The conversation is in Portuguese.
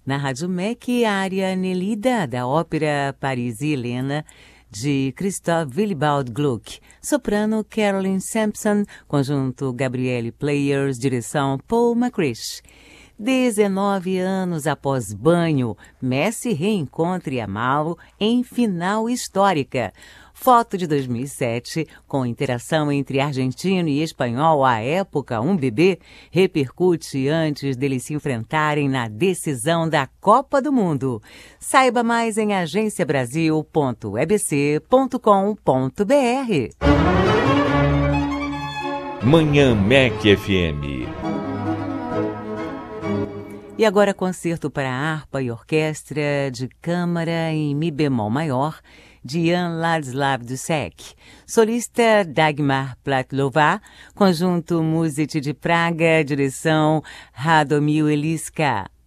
Na Rádio MEC, a área Nelida, da ópera Paris e Helena, de Christoph Willibald Gluck. Soprano Caroline Sampson, conjunto Gabriele Players, direção Paul McCrish. 19 anos após Banho, Messi reencontra Yamal em final histórica. Foto de 2007, com interação entre argentino e espanhol à época, um bebê, repercute antes deles se enfrentarem na decisão da Copa do Mundo. Saiba mais em agenciabrasil.ebc.com.br. Manhã MEC FM. E agora concerto para harpa e orquestra de câmara em mi bemol maior, de Jan Ladislav Dussek. Solista Dagmar Platlova, conjunto Music de Praga, direção Radomil Eliska.